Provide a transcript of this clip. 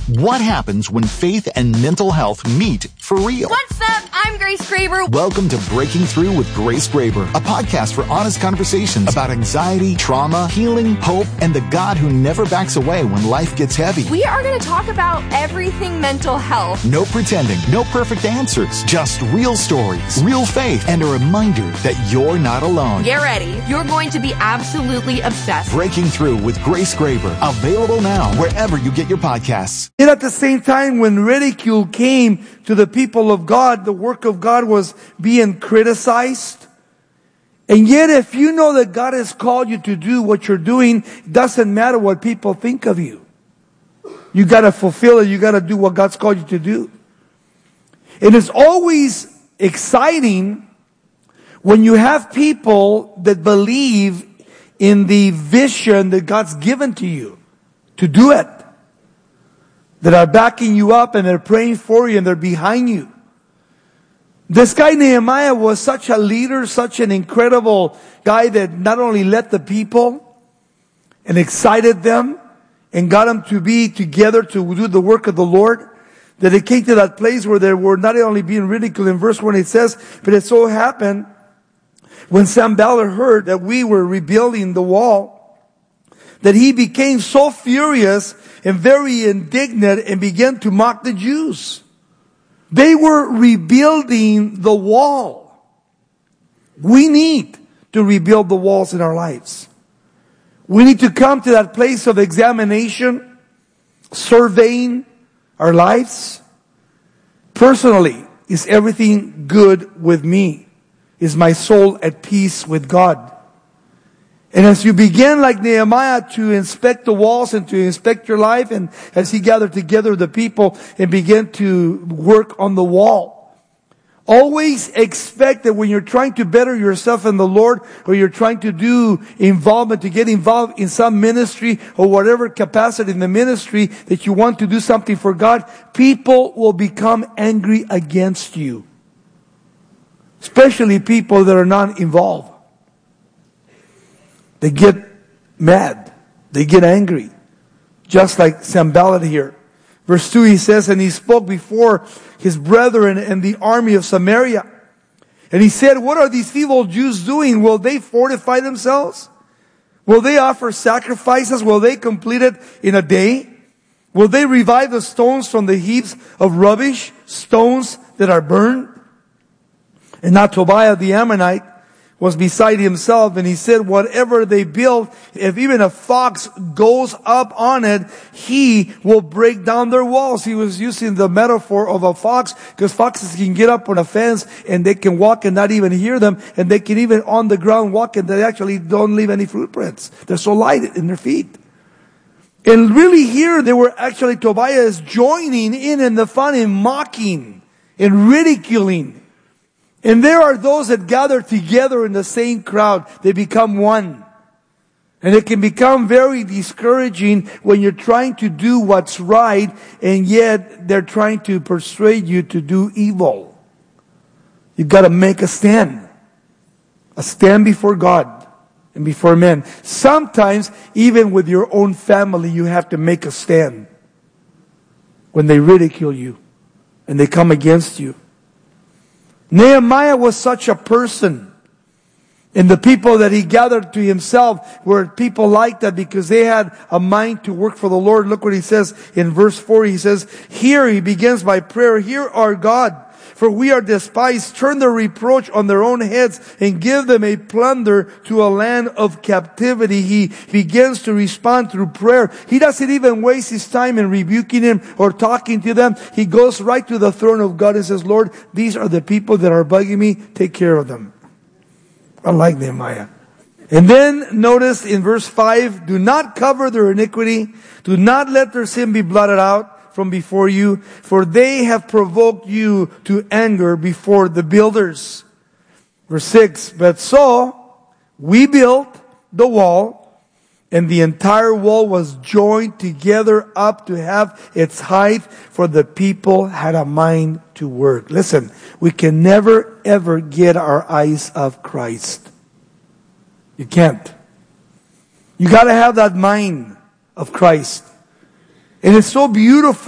What happens when faith and mental health meet for real? What's up? I'm Grace Graber. Welcome to Breaking Through with Grace Graber, a podcast for honest conversations about anxiety, trauma, healing, hope, and the God who never backs away when life gets heavy. We are going to talk about everything mental health. No pretending, no perfect answers, just real stories, real faith, and a reminder that you're not alone. Get ready. You're going to be absolutely obsessed. Breaking Through with Grace Graber, available now wherever you get your podcasts. Yet at the same time, when ridicule came to the people of God, the work of God was being criticized. And yet, if you know that God has called you to do what you're doing, it doesn't matter what people think of you. You got to fulfill it. You got to do what God's called you to do. It is always exciting when you have people that believe in the vision that God's given to you to do it, that are backing you up and they're praying for you and they're behind you. This guy Nehemiah was such a leader, such an incredible guy that not only led the people and excited them and got them to be together to do the work of the Lord, that it came to that place where they were not only being ridiculed. In verse 1 it says, but it so happened when Sanballat heard that we were rebuilding the wall, that he became so furious and very indignant and began to mock the Jews. They were rebuilding the wall. We need to rebuild the walls in our lives. We need to come to that place of examination, surveying our lives. Personally, is everything good with me? Is my soul at peace with God? And as you begin like Nehemiah to inspect the walls and to inspect your life, and as he gathered together the people and began to work on the wall, always expect that when you're trying to better yourself in the Lord, or you're trying to get involved in some ministry or whatever capacity in the ministry that you want to do something for God, people will become angry against you. Especially people that are not involved. They get mad. They get angry. Just like Sanballat here. Verse 2 he says, and he spoke before his brethren and the army of Samaria. And he said, what are these feeble Jews doing? Will they fortify themselves? Will they offer sacrifices? Will they complete it in a day? Will they revive the stones from the heaps of rubbish? Stones that are burned? And now Tobiah the Ammonite was beside himself, and he said, whatever they build, if even a fox goes up on it, he will break down their walls. He was using the metaphor of a fox, because foxes can get up on a fence and they can walk and not even hear them, and they can even on the ground walk and they actually don't leave any footprints. They're so light in their feet. And really here they were actually, Tobiah is joining in the fun, in mocking, in ridiculing. And there are those that gather together in the same crowd. They become one. And it can become very discouraging when you're trying to do what's right, and yet they're trying to persuade you to do evil. You've got to make a stand. A stand before God and before men. Sometimes, even with your own family, you have to make a stand. When they ridicule you and they come against you. Nehemiah was such a person. And the people that he gathered to himself were people like that because they had a mind to work for the Lord. Look what he says in verse 4. He says, here he begins by prayer. Hear our God, for we are despised. Turn their reproach on their own heads and give them a plunder to a land of captivity. He begins to respond through prayer. He doesn't even waste his time in rebuking him or talking to them. He goes right to the throne of God and says, Lord, these are the people that are bugging me. Take care of them. I like Nehemiah. And then notice in verse 5, do not cover their iniquity. Do not let their sin be blotted out from before you, for they have provoked you to anger before the builders. Verse 6, but so we built the wall, and the entire wall was joined together up to have its height, for the people had a mind to work. Listen, we can never ever get our eyes off Christ. You can't. You got to have that mind of Christ. And it's so beautiful.